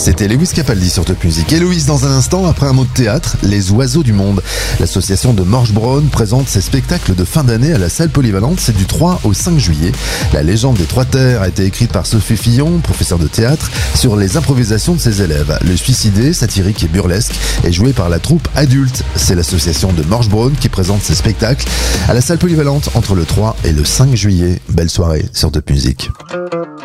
C'était Lewis Capaldi sur Top Music. Héloïse, dans un instant, après un mot de théâtre, Les Oiseaux du Monde. L'association de Morge-Brown présente ses spectacles de fin d'année à la salle polyvalente. C'est du 3 au 5 juillet. La légende des Trois Terres a été écrite par Sophie Fillon, professeure de théâtre, sur les improvisations de ses élèves. Le suicidé, satirique et burlesque, est joué par la troupe adulte. C'est l'association de Morge-Brown qui présente ses spectacles à la salle polyvalente entre le 3 et le 5 juillet. Belle soirée sur Top Music.